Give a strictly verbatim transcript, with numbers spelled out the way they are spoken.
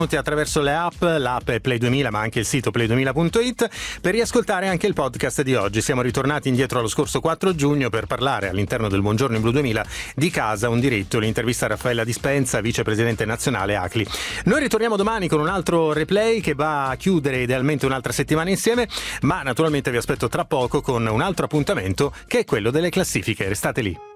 attraverso le app, l'app è Play duemila ma anche il sito play duemila punto it per riascoltare anche il podcast di oggi. Siamo ritornati indietro allo scorso quattro giugno per parlare all'interno del Buongiorno in Blu duemila di Casa un diritto, l'intervista a Raffaella Dispenza, vicepresidente nazionale A C L I. Noi ritorniamo domani con un altro replay che va a chiudere idealmente un'altra settimana insieme, ma naturalmente vi aspetto tra poco con un altro appuntamento che è quello delle classifiche. Restate lì.